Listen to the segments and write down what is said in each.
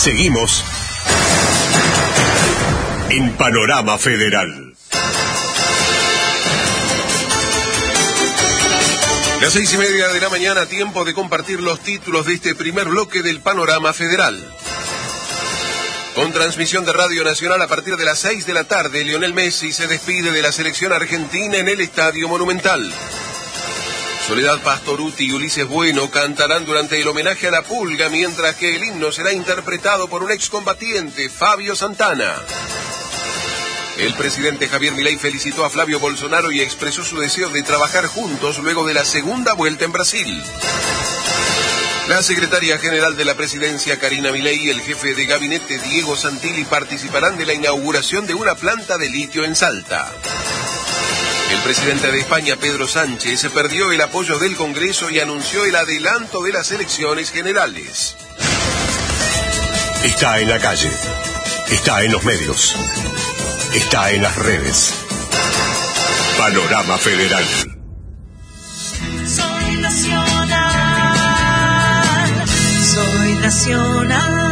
Seguimos en Panorama Federal. Las 6:30 de la mañana, tiempo de compartir los títulos de este primer bloque del Panorama Federal. Con transmisión de Radio Nacional a partir de las 6 de la tarde, Lionel Messi se despide de la selección argentina en el Estadio Monumental. Soledad Pastorutti y Ulises Bueno cantarán durante el homenaje a la Pulga, mientras que el himno será interpretado por un excombatiente, Fabio Santana. El presidente Javier Milei felicitó a Flavio Bolsonaro y expresó su deseo de trabajar juntos luego de la segunda vuelta en Brasil. La secretaria general de la presidencia, Karina Milei, y el jefe de gabinete, Diego Santilli, participarán de la inauguración de una planta de litio en Salta. El presidente de España, Pedro Sánchez, perdió el apoyo del Congreso y anunció el adelanto de las elecciones generales. Está en la calle, está en los medios, está en las redes. Panorama Federal. Soy nacional, soy nacional.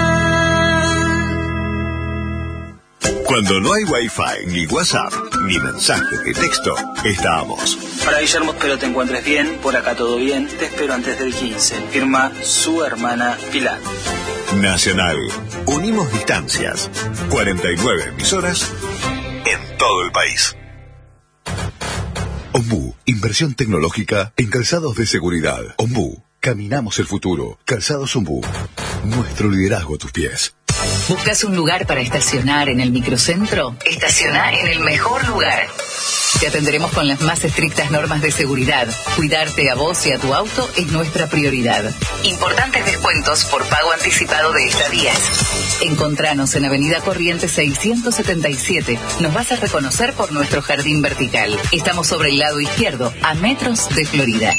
Cuando no hay Wi-Fi, ni WhatsApp, ni mensaje de texto, estamos. Para Guillermo, espero te encuentres bien, por acá todo bien, te espero antes del 15. Firma su hermana Pilar. Nacional. Unimos distancias. 49 emisoras en todo el país. Ombú, inversión tecnológica en calzados de seguridad. Ombú, caminamos el futuro. Calzados Ombú, nuestro liderazgo a tus pies. ¿Buscas un lugar para estacionar en el microcentro? Estacioná en el mejor lugar. Te atenderemos con las más estrictas normas de seguridad. Cuidarte a vos y a tu auto es nuestra prioridad. Importantes descuentos por pago anticipado de estadías. Encontranos en Avenida Corrientes 677. Nos vas a reconocer por nuestro jardín vertical. Estamos sobre el lado izquierdo, a metros de Florida.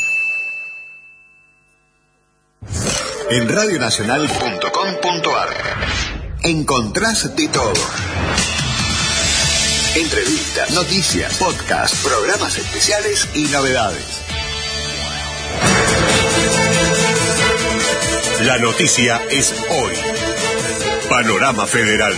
En radionacional.com.ar encontrás de todo. Entrevistas, noticias, podcasts, programas especiales y novedades. La noticia es hoy. Panorama Federal.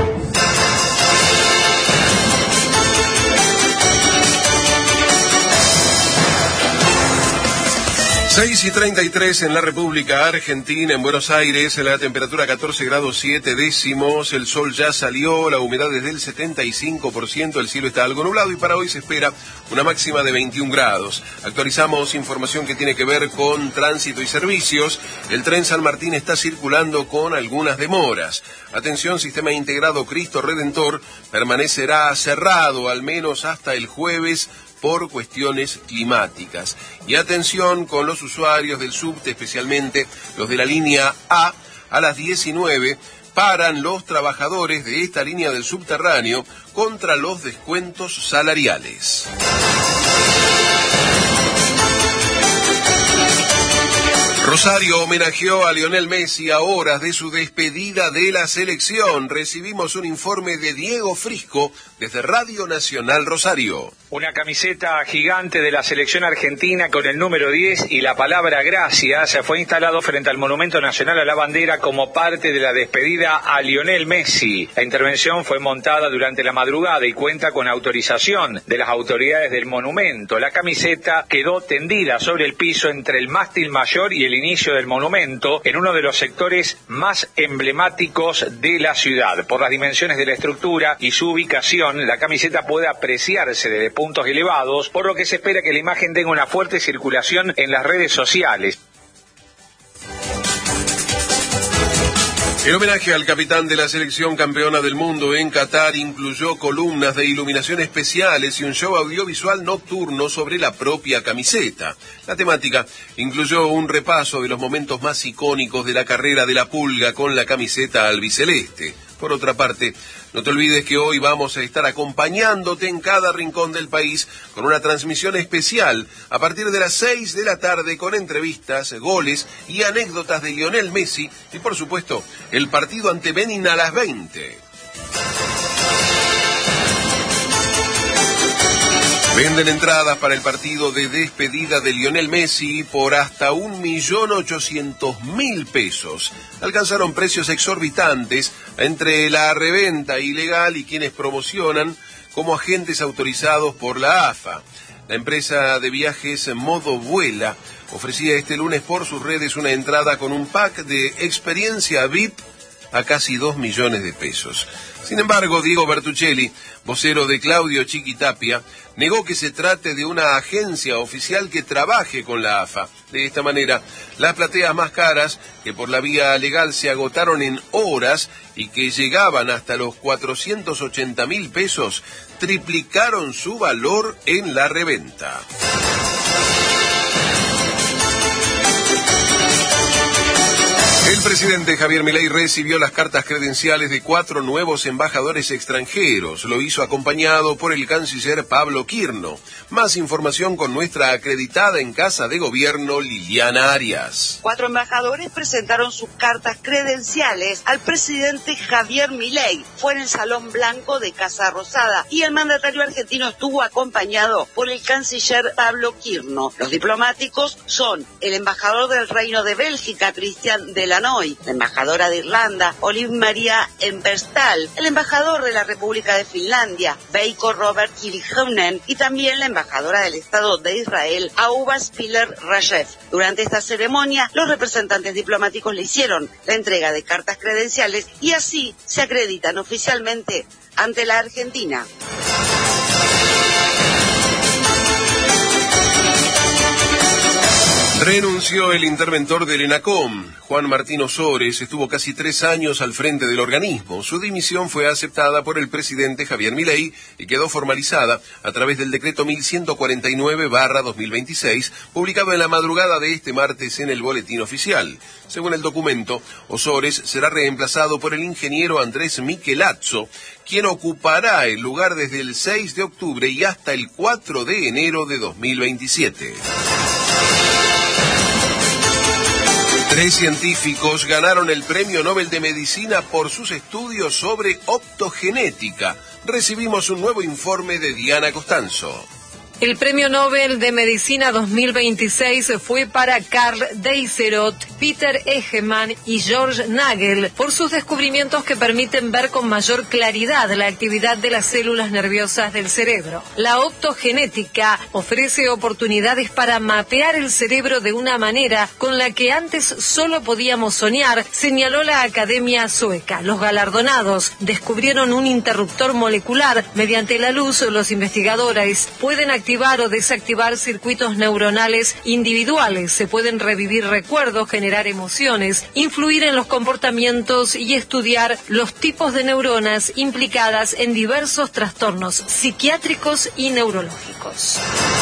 6:33 en la República Argentina, en Buenos Aires, la temperatura 14 grados 7 décimos, el sol ya salió, la humedad es del 75%, el cielo está algo nublado y para hoy se espera una máxima de 21 grados. Actualizamos información que tiene que ver con tránsito y servicios. El tren San Martín está circulando con algunas demoras. Atención, sistema integrado Cristo Redentor permanecerá cerrado al menos hasta el jueves por cuestiones climáticas. Y atención con los usuarios del subte, especialmente los de la línea A las 19, paran los trabajadores de esta línea del subterráneo contra los descuentos salariales. Rosario homenajeó a Lionel Messi a horas de su despedida de la selección. Recibimos un informe de Diego Frisco desde Radio Nacional Rosario. Una camiseta gigante de la selección argentina con el número 10 y la palabra gracias fue instalado frente al Monumento Nacional a la Bandera como parte de la despedida a Lionel Messi. La intervención fue montada durante la madrugada y cuenta con autorización de las autoridades del monumento. La camiseta quedó tendida sobre el piso entre el mástil mayor y el inicio del monumento, en uno de los sectores más emblemáticos de la ciudad. Por las dimensiones de la estructura y su ubicación, la camiseta puede apreciarse desde puntos elevados, por lo que se espera que la imagen tenga una fuerte circulación en las redes sociales. El homenaje al capitán de la selección campeona del mundo en Qatar incluyó columnas de iluminación especiales y un show audiovisual nocturno sobre la propia camiseta. La temática incluyó un repaso de los momentos más icónicos de la carrera de la Pulga con la camiseta albiceleste. Por otra parte, no te olvides que hoy vamos a estar acompañándote en cada rincón del país con una transmisión especial a partir de las 6 de la tarde con entrevistas, goles y anécdotas de Lionel Messi y, por supuesto, el partido ante Benin a las 20. Venden entradas para el partido de despedida de Lionel Messi por hasta 1.800.000 pesos. Alcanzaron precios exorbitantes entre la reventa ilegal y quienes promocionan como agentes autorizados por la AFA. La empresa de viajes Modo Vuela ofrecía este lunes por sus redes una entrada con un pack de experiencia VIP a casi 2 millones de pesos. Sin embargo, Diego Bertuccelli, vocero de Claudio Chiquitapia, negó que se trate de una agencia oficial que trabaje con la AFA. De esta manera, las plateas más caras, que por la vía legal se agotaron en horas y que llegaban hasta los 480.000 pesos, triplicaron su valor en la reventa. El presidente Javier Milei recibió las cartas credenciales de 4 nuevos embajadores extranjeros. Lo hizo acompañado por el canciller Pablo Quirno. Más información con nuestra acreditada en Casa de Gobierno, Liliana Arias. 4 embajadores presentaron sus cartas credenciales al presidente Javier Milei. Fue en el Salón Blanco de Casa Rosada y el mandatario argentino estuvo acompañado por el canciller Pablo Quirno. Los diplomáticos son el embajador del Reino de Bélgica, Cristian Delanoy, la embajadora de Irlanda, Olive Maria Emberstal, el embajador de la República de Finlandia, Veikko Robert Kirihonen, y también la embajadora del Estado de Israel, Ahuva Spiller Rajev. Durante esta ceremonia, los representantes diplomáticos le hicieron la entrega de cartas credenciales y así se acreditan oficialmente ante la Argentina. Renunció el interventor del ENACOM. Juan Martín Osores estuvo casi 3 años al frente del organismo. Su dimisión fue aceptada por el presidente Javier Milei y quedó formalizada a través del decreto 1149/2026, publicado en la madrugada de este martes en el Boletín Oficial. Según el documento, Osores será reemplazado por el ingeniero Andrés Michelazzo, quien ocupará el lugar desde el 6 de octubre y hasta el 4 de enero de 2027. 3 científicos ganaron el Premio Nobel de Medicina por sus estudios sobre optogenética. Recibimos un nuevo informe de Diana Costanzo. El Premio Nobel de Medicina 2026 fue para Karl Deisserot, Peter Egeman y George Nagel por sus descubrimientos que permiten ver con mayor claridad la actividad de las células nerviosas del cerebro. La optogenética ofrece oportunidades para mapear el cerebro de una manera con la que antes solo podíamos soñar, señaló la Academia Sueca. Los galardonados descubrieron un interruptor molecular. Mediante la luz, los investigadores pueden activar o desactivar circuitos neuronales individuales. Se pueden revivir recuerdos, generar emociones, influir en los comportamientos y estudiar los tipos de neuronas implicadas en diversos trastornos psiquiátricos y neurológicos.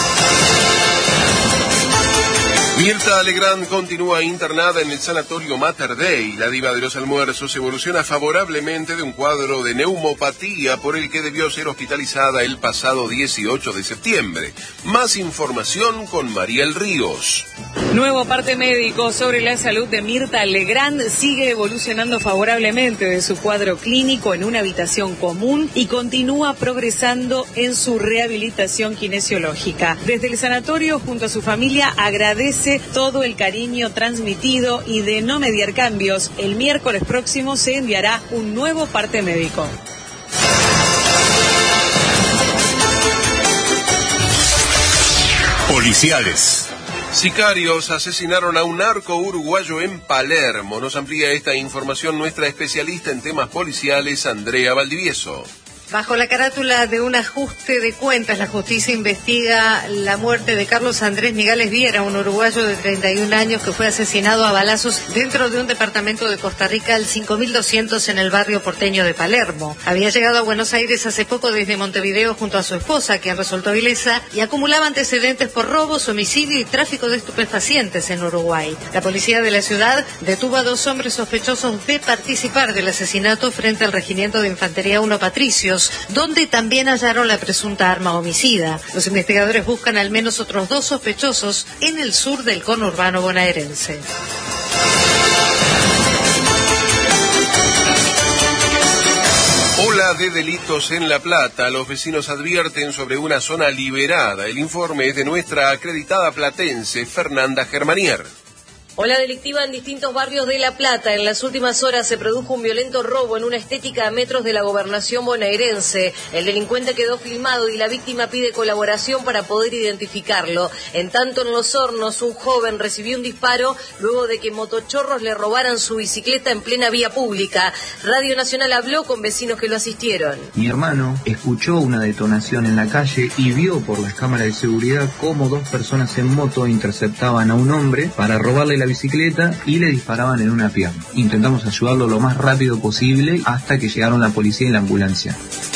Mirta Legrand continúa internada en el sanatorio Mater Dei. La diva de los almuerzos evoluciona favorablemente de un cuadro de neumopatía por el que debió ser hospitalizada el pasado 18 de septiembre. Más información con Mariel Ríos. Nuevo parte médico sobre la salud de Mirta Legrand. Sigue evolucionando favorablemente de su cuadro clínico en una habitación común y continúa progresando en su rehabilitación kinesiológica. Desde el sanatorio, junto a su familia, agradece todo el cariño transmitido y de no mediar cambios. El miércoles próximo se enviará un nuevo parte médico. Policiales. Sicarios asesinaron a un narco uruguayo en Palermo. Nos amplía esta información nuestra especialista en temas policiales, Andrea Valdivieso. Bajo la carátula de un ajuste de cuentas, la justicia investiga la muerte de Carlos Andrés Migales Viera, un uruguayo de 31 años que fue asesinado a balazos dentro de un departamento de Costa Rica al 5200 en el barrio porteño de Palermo. Había llegado a Buenos Aires hace poco desde Montevideo junto a su esposa, quien resultó ilesa, y acumulaba antecedentes por robos, homicidio y tráfico de estupefacientes en Uruguay. La policía de la ciudad detuvo a 2 hombres sospechosos de participar del asesinato frente al Regimiento de Infantería 1 Patricios, donde también hallaron la presunta arma homicida. Los investigadores buscan al menos otros 2 sospechosos en el sur del conurbano bonaerense. Hola Ola de delitos en La Plata. Los vecinos advierten sobre una zona liberada. El informe es de nuestra acreditada platense, Fernanda Germanier. Ola delictiva en distintos barrios de La Plata. En las últimas horas se produjo un violento robo en una estética a metros de la gobernación bonaerense. El delincuente quedó filmado y la víctima pide colaboración para poder identificarlo. En tanto, en Los Hornos, un joven recibió un disparo luego de que motochorros le robaran su bicicleta en plena vía pública. Radio Nacional habló con vecinos que lo asistieron. Mi hermano escuchó una detonación en la calle y vio por las cámaras de seguridad cómo dos personas en moto interceptaban a un hombre para robarle la bicicleta y le disparaban en una pierna. Intentamos ayudarlo lo más rápido posible hasta que llegaron la policía y la ambulancia.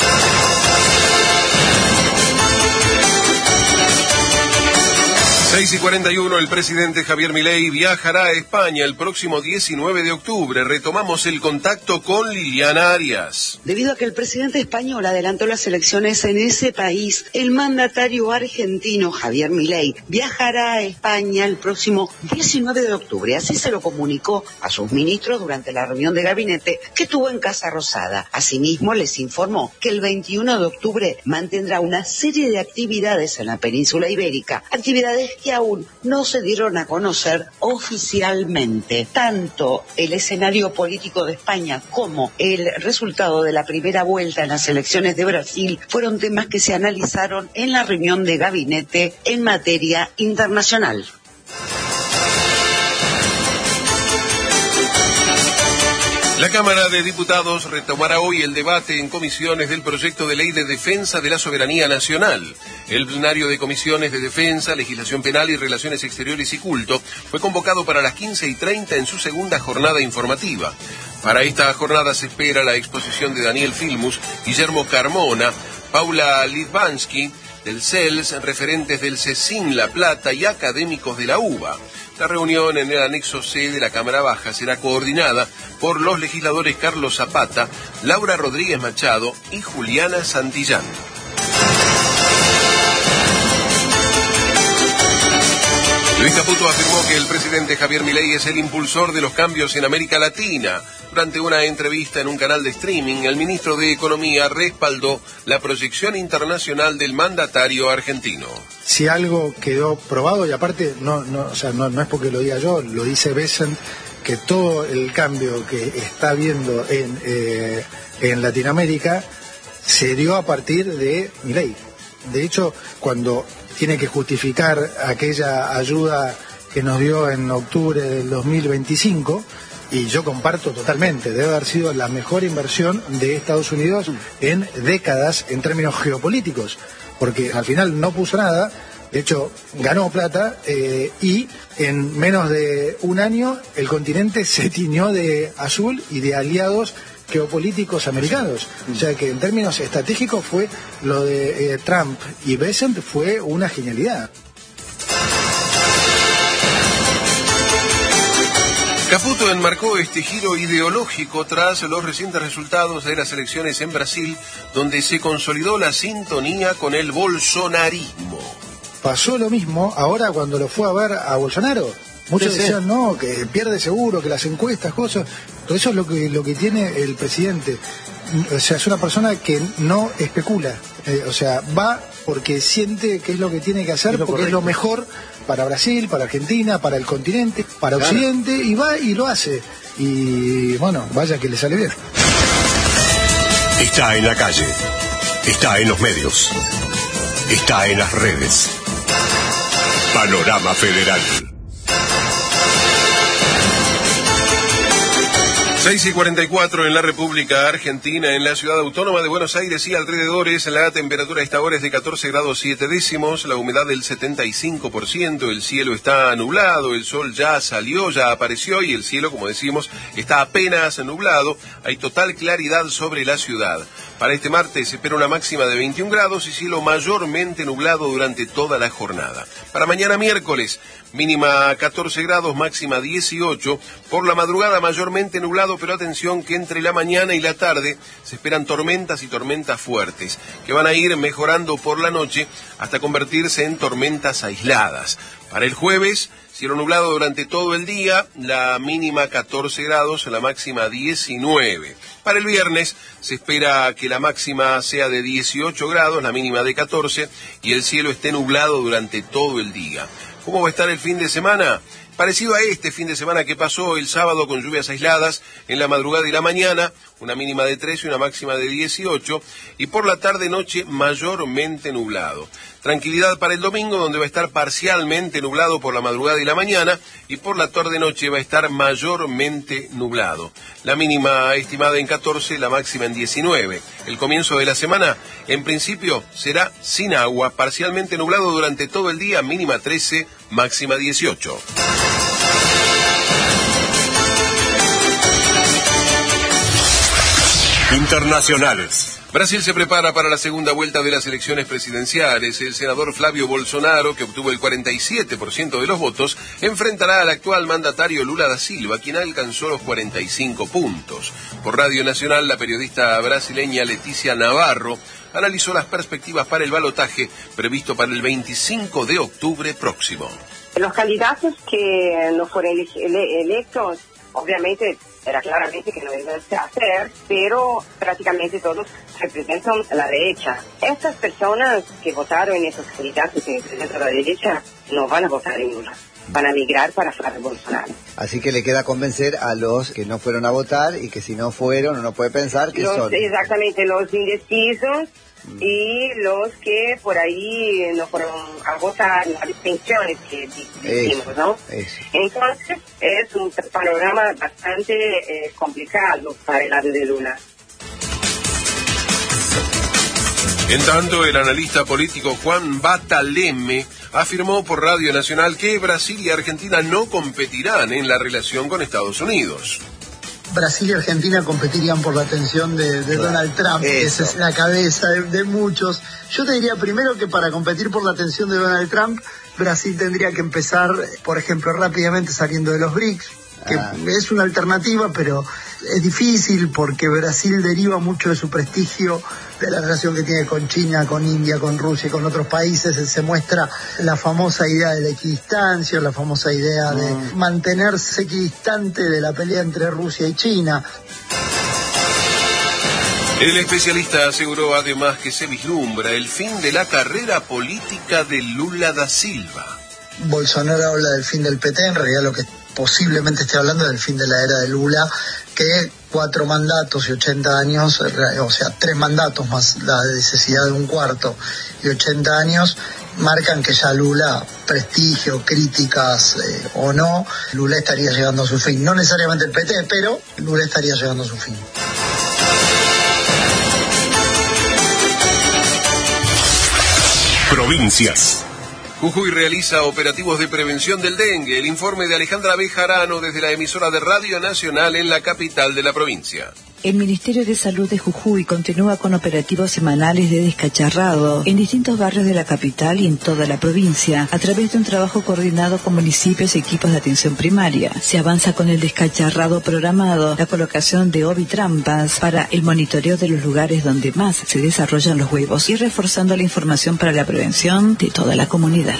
6:41, el presidente Javier Milei viajará a España el próximo 19 de octubre. Retomamos el contacto con Liliana Arias. Debido a que el presidente español adelantó las elecciones en ese país, el mandatario argentino Javier Milei viajará a España el próximo 19 de octubre. Así se lo comunicó a sus ministros durante la reunión de gabinete que tuvo en Casa Rosada. Asimismo, les informó que el 21 de octubre mantendrá una serie de actividades en la península ibérica, actividades que aún no se dieron a conocer oficialmente. Tanto el escenario político de España como el resultado de la primera vuelta en las elecciones de Brasil fueron temas que se analizaron en la reunión de gabinete en materia internacional. La Cámara de Diputados retomará hoy el debate en comisiones del proyecto de ley de defensa de la soberanía nacional. El plenario de comisiones de defensa, legislación penal y relaciones exteriores y culto fue convocado para las 15:30 en su segunda jornada informativa. Para esta jornada se espera la exposición de Daniel Filmus, Guillermo Carmona, Paula Lidvansky, del CELS, referentes del CECIN La Plata y académicos de la UBA. La reunión en el anexo C de la Cámara Baja será coordinada por los legisladores Carlos Zapata, Laura Rodríguez Machado y Juliana Santillán. Luis Caputo afirmó que el presidente Javier Milei es el impulsor de los cambios en América Latina. Durante una entrevista en un canal de streaming, el ministro de Economía respaldó la proyección internacional del mandatario argentino. Si algo quedó probado, y aparte no es porque lo diga yo, lo dice Bessent, que todo el cambio que está habiendo en Latinoamérica se dio a partir de Milei. De hecho, cuando tiene que justificar aquella ayuda que nos dio en octubre del 2025, y yo comparto totalmente, debe haber sido la mejor inversión de Estados Unidos en décadas en términos geopolíticos, porque al final no puso nada, de hecho ganó plata y en menos de un año el continente se tiñó de azul y de aliados geopolíticos americanos. O sea que en términos estratégicos fue lo de Trump y Bessent fue una genialidad. Caputo enmarcó este giro ideológico tras los recientes resultados de las elecciones en Brasil, donde se consolidó la sintonía con el bolsonarismo. Pasó lo mismo ahora cuando lo fue a ver a Bolsonaro. Muchos decían, no, que pierde seguro, que las encuestas, cosas. Todo eso es lo que tiene el presidente. O sea, es una persona que no especula. O sea, va porque siente que es lo que tiene que hacer, porque es lo mejor para Brasil, para Argentina, para el continente, para Occidente, y va y lo hace. Y bueno, vaya que le sale bien. Está en la calle, está en los medios, está en las redes. Panorama Federal. 6:44 en la República Argentina, en la ciudad autónoma de Buenos Aires y alrededores. La temperatura a esta hora es de 14 grados 7 décimos, la humedad del 75%, el cielo está nublado, el sol ya salió, ya apareció y el cielo, como decimos, está apenas nublado. Hay total claridad sobre la ciudad. Para este martes se espera una máxima de 21 grados y cielo mayormente nublado durante toda la jornada. Para mañana miércoles, mínima 14 grados, máxima 18. Por la madrugada mayormente nublado, pero atención que entre la mañana y la tarde se esperan tormentas y tormentas fuertes, que van a ir mejorando por la noche hasta convertirse en tormentas aisladas. Para el jueves, cielo nublado durante todo el día, la mínima 14 grados, la máxima 19. Para el viernes se espera que la máxima sea de 18 grados, la mínima de 14, y el cielo esté nublado durante todo el día. ¿Cómo va a estar el fin de semana? Parecido a este fin de semana que pasó el sábado, con lluvias aisladas en la madrugada y la mañana, una mínima de 13 y una máxima de 18, y por la tarde-noche mayormente nublado. Tranquilidad para el domingo, donde va a estar parcialmente nublado por la madrugada y la mañana, y por la tarde-noche va a estar mayormente nublado. La mínima estimada en 14, la máxima en 19. El comienzo de la semana, en principio, será sin agua, parcialmente nublado durante todo el día, mínima 13, máxima 18. Internacionales. Brasil se prepara para la segunda vuelta de las elecciones presidenciales. El senador Flávio Bolsonaro, que obtuvo el 47% de los votos, enfrentará al actual mandatario Lula da Silva, quien alcanzó los 45 puntos. Por Radio Nacional, la periodista brasileña Leticia Navarro analizó las perspectivas para el balotaje previsto para el 25 de octubre próximo. Los candidatos que no fueron electos, obviamente, era claramente que no deben hacer, pero prácticamente todos representan la derecha. Estas personas que votaron en esos candidatos que representan la derecha no van a votar en Lula, van a migrar para Flávio Bolsonaro. Así que le queda convencer a los que no fueron a votar y que si no fueron uno puede pensar que son. Exactamente, los indecisos y los que por ahí no fueron a votar, las abstenciones que decimos, ¿no? Eso. Entonces es un panorama bastante complicado para el lado de Lula. En tanto, el analista político Juan Bataleme afirmó por Radio Nacional que Brasil y Argentina no competirán en la relación con Estados Unidos. Brasil y Argentina competirían por la atención de Donald Trump, esa es la cabeza de muchos. Yo te diría primero que para competir por la atención de Donald Trump, Brasil tendría que empezar, por ejemplo, rápidamente saliendo de los BRICS, que es una alternativa, pero es difícil porque Brasil deriva mucho de su prestigio de la relación que tiene con China, con India, con Rusia y con otros países. Se muestra la famosa idea de la equidistancia, la famosa idea de mantenerse equidistante de la pelea entre Rusia y China. El especialista aseguró además que se vislumbra el fin de la carrera política de Lula da Silva. Bolsonaro habla del fin del PT, en realidad lo que posiblemente esté hablando del fin de la era de Lula, que 4 mandatos y 80 años, o sea, 3 mandatos más la necesidad de un cuarto y 80 años, marcan que ya Lula, prestigio, críticas o no, Lula estaría llegando a su fin. No necesariamente el PT, pero Lula estaría llegando a su fin. Provincias. Jujuy realiza operativos de prevención del dengue. El informe de Alejandra Bejarano desde la emisora de Radio Nacional en la capital de la provincia. El Ministerio de Salud de Jujuy continúa con operativos semanales de descacharrado en distintos barrios de la capital y en toda la provincia, a través de un trabajo coordinado con municipios y equipos de atención primaria. Se avanza con el descacharrado programado, la colocación de ovitrampas para el monitoreo de los lugares donde más se desarrollan los huevos y reforzando la información para la prevención de toda la comunidad.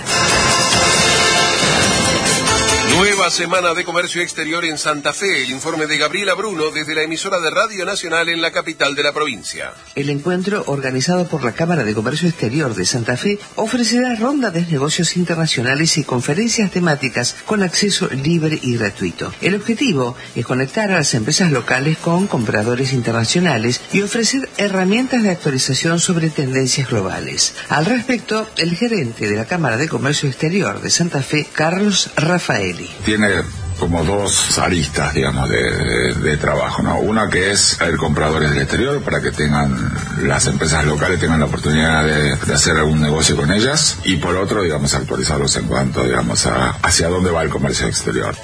Nueva semana de comercio exterior en Santa Fe. El informe de Gabriela Bruno desde la emisora de Radio Nacional en la capital de la provincia. El encuentro, organizado por la Cámara de Comercio Exterior de Santa Fe, ofrecerá ronda de negocios internacionales y conferencias temáticas con acceso libre y gratuito. El objetivo es conectar a las empresas locales con compradores internacionales y ofrecer herramientas de actualización sobre tendencias globales. Al respecto, el gerente de la Cámara de Comercio Exterior de Santa Fe, Carlos Rafaeli. Tiene como 2 aristas, digamos, de trabajo, ¿no? Una que es el compradores del exterior, para que las empresas locales tengan la oportunidad de hacer algún negocio con ellas, y por otro, digamos, actualizarlos en cuanto, digamos, hacia dónde va el comercio exterior.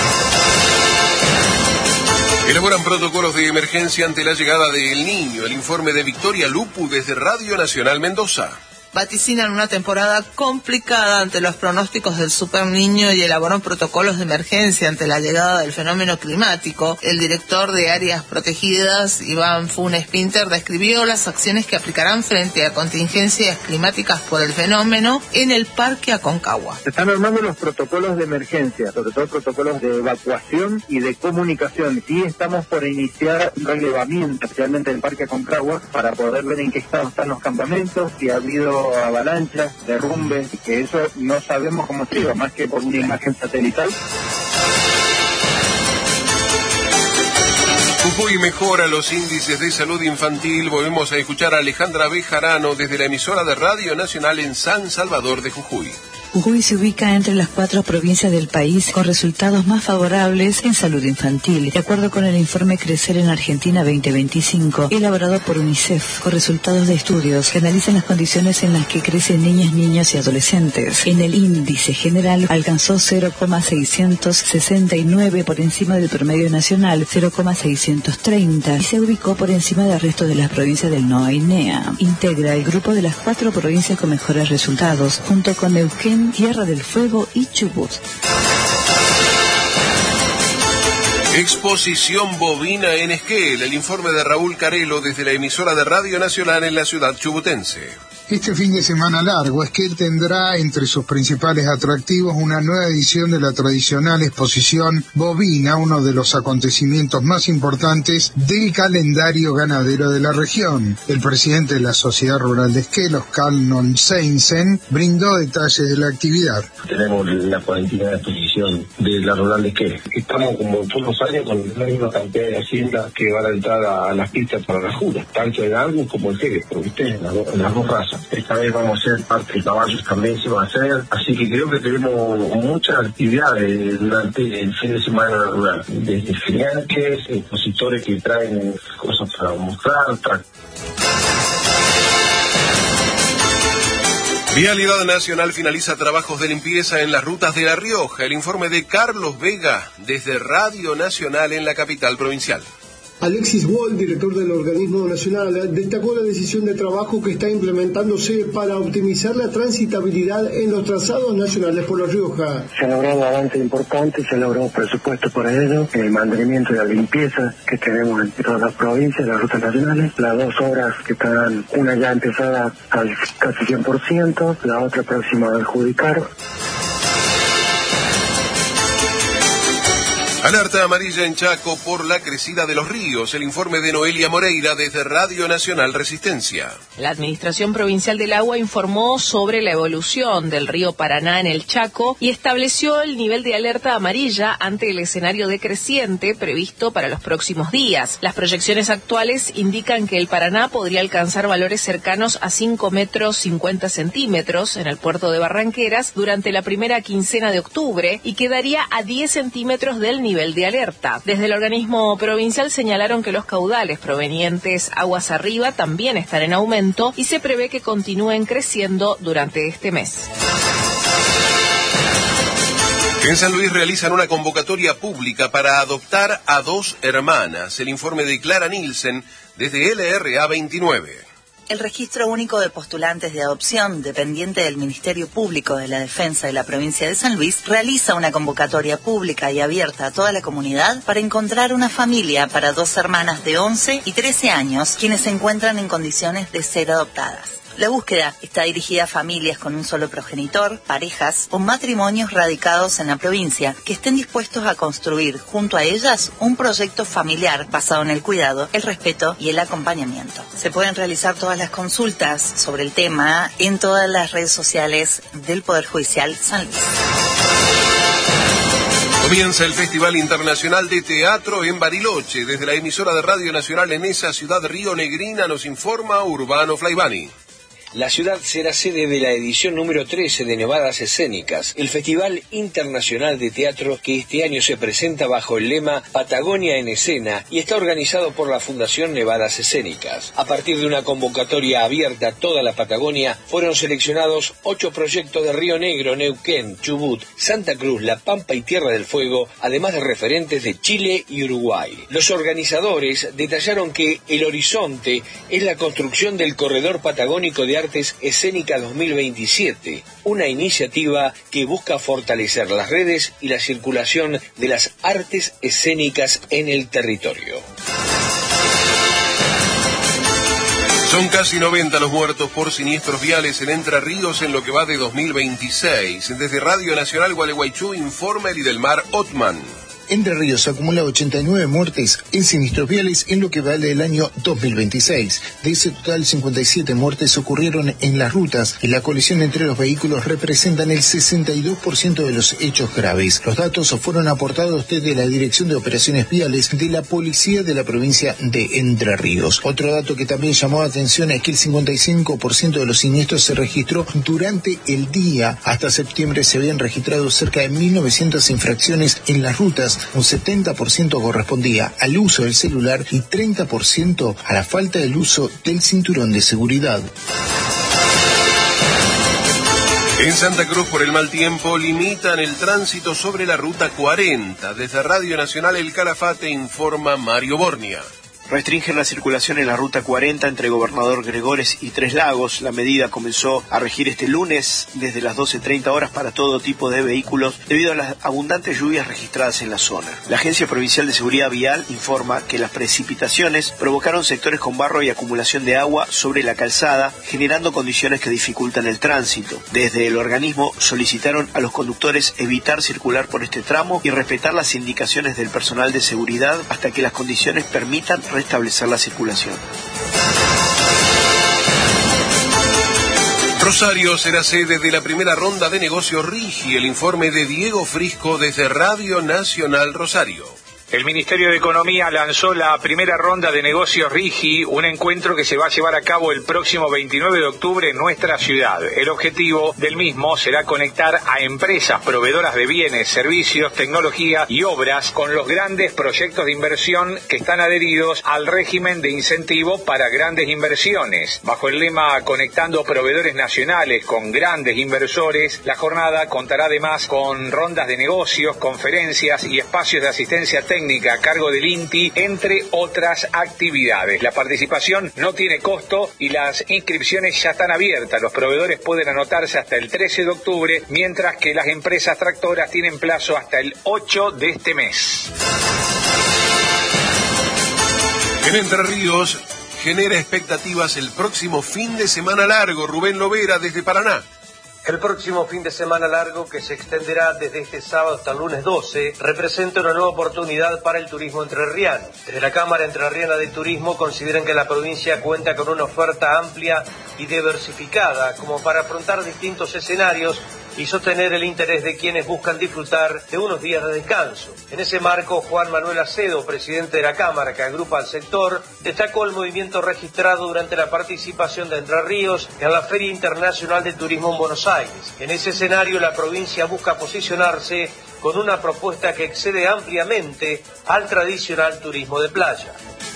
Elaboran protocolos de emergencia ante la llegada de El Niño. El informe de Victoria Lupu desde Radio Nacional Mendoza. vaticinan una temporada complicada ante los pronósticos del Super Niño y elaboran protocolos de emergencia ante la llegada del fenómeno climático. El director de Áreas Protegidas, Iván Funes Pinter, describió las acciones que aplicarán frente a contingencias climáticas por el fenómeno en el Parque Aconcagua. Se están armando los protocolos de emergencia, sobre todo protocolos de evacuación y de comunicación, y estamos por iniciar un relevamiento, especialmente en el Parque Aconcagua, para poder ver en qué estado están los campamentos, si ha habido avalanchas, derrumbes, y que eso no sabemos cómo se va, más que por una imagen satelital. Jujuy mejora los índices de salud infantil. Volvemos a escuchar a Alejandra Bejarano desde la emisora de Radio Nacional en San Salvador de Jujuy. Jujuy se ubica entre las 4 provincias del país con resultados más favorables en salud infantil, de acuerdo con el informe Crecer en Argentina 2025, elaborado por UNICEF, con resultados de estudios que analizan las condiciones en las que crecen niñas, niños y adolescentes. En el índice general alcanzó 0,669 por encima del promedio nacional, 0,630, y se ubicó por encima del resto de las provincias del NOA y NEA. Integra el grupo de las 4 provincias con mejores resultados, junto con Neuquén, Tierra del Fuego y Chubut. Exposición bovina en Esquel. El informe de Raúl Carelo desde la emisora de Radio Nacional en la ciudad chubutense. Este fin de semana largo, Esquel tendrá entre sus principales atractivos una nueva edición de la tradicional exposición bovina, uno de los acontecimientos más importantes del calendario ganadero de la región. El presidente de la Sociedad Rural de Esquel, Oscar Nonseinsen, brindó detalles de la actividad. Tenemos la 49 exposición de la Rural de Esquel. Estamos como todos los años con la misma cantidad de haciendas que van a entrar a las pistas para la jura, tanto el Argus como el Jerez, porque ustedes, las dos razas. Esta vez vamos a ser parte de caballos, también se va a hacer, así que creo que tenemos muchas actividades durante el fin de semana rural, desde feriantes, expositores que traen cosas para mostrar. Vialidad Nacional finaliza trabajos de limpieza en las rutas de La Rioja. El informe de Carlos Vega desde Radio Nacional en la capital provincial. Alexis Wall, director del organismo nacional, destacó la decisión de trabajo que está implementándose para optimizar la transitabilidad en los trazados nacionales por La Rioja. Se ha logrado avances importantes, se ha logrado presupuesto para ello, el mantenimiento y la limpieza que tenemos en todas las provincias, las rutas nacionales, las 2 obras que están, una ya empezada al casi 100%, la otra próxima a adjudicar. Alerta amarilla en Chaco por la crecida de los ríos. El informe de Noelia Moreira desde Radio Nacional Resistencia. La Administración Provincial del Agua informó sobre la evolución del río Paraná en el Chaco y estableció el nivel de alerta amarilla ante el escenario decreciente previsto para los próximos días. Las proyecciones actuales indican que el Paraná podría alcanzar valores cercanos a 5 metros 50 centímetros en el puerto de Barranqueras durante la primera quincena de octubre y quedaría a 10 centímetros del nivel de alerta. Desde el organismo provincial señalaron que los caudales provenientes aguas arriba también están en aumento y se prevé que continúen creciendo durante este mes. En San Luis realizan una convocatoria pública para adoptar a 2 hermanas. El informe de Clara Nielsen desde LRA 29. El Registro Único de Postulantes de Adopción, dependiente del Ministerio Público de la Defensa de la provincia de San Luis, realiza una convocatoria pública y abierta a toda la comunidad para encontrar una familia para 2 hermanas de 11 y 13 años, quienes se encuentran en condiciones de ser adoptadas. La búsqueda está dirigida a familias con un solo progenitor, parejas o matrimonios radicados en la provincia que estén dispuestos a construir junto a ellas un proyecto familiar basado en el cuidado, el respeto y el acompañamiento. Se pueden realizar todas las consultas sobre el tema en todas las redes sociales del Poder Judicial San Luis. Comienza el Festival Internacional de Teatro en Bariloche. Desde la emisora de Radio Nacional en esa ciudad rionegrina nos informa Urbano Flaibani. La ciudad será sede de la edición número 13 de Nevadas Escénicas, el Festival Internacional de Teatro que este año se presenta bajo el lema Patagonia en Escena y está organizado por la Fundación Nevadas Escénicas. A partir de una convocatoria abierta a toda la Patagonia, fueron seleccionados 8 proyectos de Río Negro, Neuquén, Chubut, Santa Cruz, La Pampa y Tierra del Fuego, además de referentes de Chile y Uruguay. Los organizadores detallaron que el horizonte es la construcción del corredor patagónico de Artes Escénicas 2027, una iniciativa que busca fortalecer las redes y la circulación de las artes escénicas en el territorio. Son casi 90 los muertos por siniestros viales en Entre Ríos en lo que va de 2026. Desde Radio Nacional Gualeguaychú informa el Idelmar Ottman. Entre Ríos acumula 89 muertes en siniestros viales en lo que va del año 2026. De ese total, 57 muertes ocurrieron en las rutas y la colisión entre los vehículos representan el 62% de los hechos graves. Los datos fueron aportados desde la Dirección de Operaciones Viales de la Policía de la provincia de Entre Ríos. Otro dato que también llamó la atención es que el 55% de los siniestros se registró durante el día. Hasta septiembre se habían registrado cerca de 1.900 infracciones en las rutas. Un 70% correspondía al uso del celular y 30% a la falta del uso del cinturón de seguridad. En Santa Cruz, por el mal tiempo, limitan el tránsito sobre la Ruta 40. Desde Radio Nacional El Calafate informa Mario Bornia. Restringen la circulación en la Ruta 40 entre Gobernador Gregores y Tres Lagos. La medida comenzó a regir este lunes desde las 12:30 horas para todo tipo de vehículos debido a las abundantes lluvias registradas en la zona. La Agencia Provincial de Seguridad Vial informa que las precipitaciones provocaron sectores con barro y acumulación de agua sobre la calzada, generando condiciones que dificultan el tránsito. Desde el organismo solicitaron a los conductores evitar circular por este tramo y respetar las indicaciones del personal de seguridad hasta que las condiciones permitan restablecer la circulación. Rosario será sede de la primera ronda de negocios RIGI. El informe de Diego Frisco desde Radio Nacional Rosario. El Ministerio de Economía lanzó la primera ronda de negocios RIGI, un encuentro que se va a llevar a cabo el próximo 29 de octubre en nuestra ciudad. El objetivo del mismo será conectar a empresas proveedoras de bienes, servicios, tecnología y obras con los grandes proyectos de inversión que están adheridos al régimen de incentivo para grandes inversiones. Bajo el lema Conectando Proveedores Nacionales con Grandes Inversores, la jornada contará además con rondas de negocios, conferencias y espacios de asistencia técnica a cargo del INTI, entre otras actividades. La participación no tiene costo y las inscripciones ya están abiertas. Los proveedores pueden anotarse hasta el 13 de octubre, mientras que las empresas tractoras tienen plazo hasta el 8 de este mes. En Entre Ríos genera expectativas el próximo fin de semana largo. Rubén Lovera desde Paraná. El próximo fin de semana largo, que se extenderá desde este sábado hasta el lunes 12, representa una nueva oportunidad para el turismo entrerriano. Desde la Cámara Entrerriana de Turismo consideran que la provincia cuenta con una oferta amplia y diversificada como para afrontar distintos escenarios y sostener el interés de quienes buscan disfrutar de unos días de descanso. En ese marco, Juan Manuel Acedo, presidente de la Cámara que agrupa al sector, destacó el movimiento registrado durante la participación de Entre Ríos en la Feria Internacional de Turismo en Buenos Aires. En ese escenario, la provincia busca posicionarse con una propuesta que excede ampliamente al tradicional turismo de playa.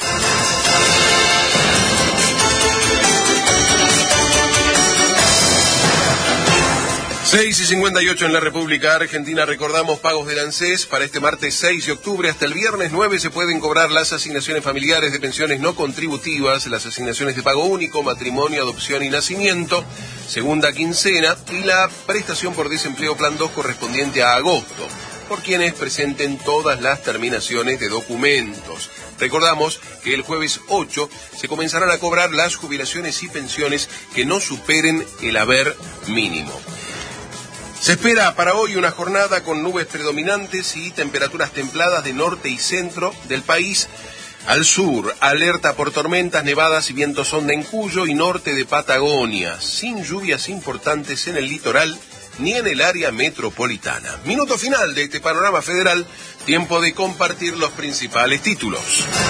6:58 en la República Argentina. Recordamos pagos del ANSES para este martes 6 de octubre hasta el viernes 9 se pueden cobrar las asignaciones familiares de pensiones no contributivas, las asignaciones de pago único, matrimonio, adopción y nacimiento, segunda quincena, y la prestación por desempleo plan 2 correspondiente a agosto, por quienes presenten todas las terminaciones de documentos. Recordamos que el jueves 8 se comenzarán a cobrar las jubilaciones y pensiones que no superen el haber mínimo. Se espera para hoy una jornada con nubes predominantes y temperaturas templadas de norte y centro del país. Al sur, alerta por tormentas, nevadas y vientos onda en Cuyo y norte de Patagonia, sin lluvias importantes en el litoral ni en el área metropolitana. Minuto final de este panorama federal, tiempo de compartir los principales títulos.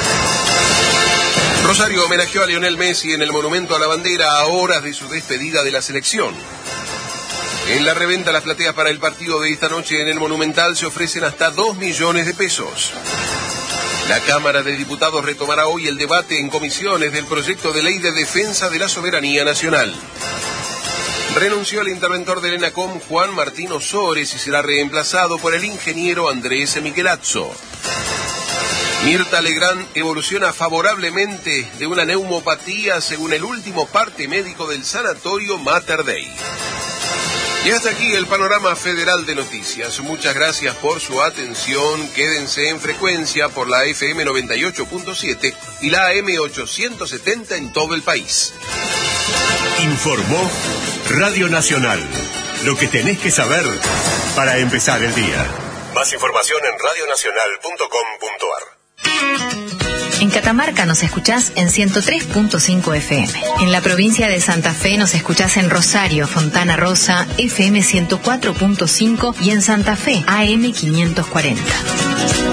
Rosario homenajeó a Lionel Messi en el Monumento a la Bandera a horas de su despedida de la selección. En la reventa, las plateas para el partido de esta noche en el Monumental se ofrecen hasta 2 millones de pesos. La Cámara de Diputados retomará hoy el debate en comisiones del proyecto de ley de defensa de la soberanía nacional. Renunció el interventor del ENACOM, Juan Martín Osores, y será reemplazado por el ingeniero Andrés Michelazzo. Mirta Legrand evoluciona favorablemente de una neumopatía según el último parte médico del sanatorio Mater Dei. Y hasta aquí el panorama federal de noticias. Muchas gracias por su atención. Quédense en frecuencia por la FM 98.7 y la AM 870 en todo el país. Informó Radio Nacional. Lo que tenés que saber para empezar el día. Más información en radionacional.com.ar. En Catamarca nos escuchás en 103.5 FM. En la provincia de Santa Fe nos escuchás en Rosario, Fontana Rosa, FM 104.5 y en Santa Fe, AM 540.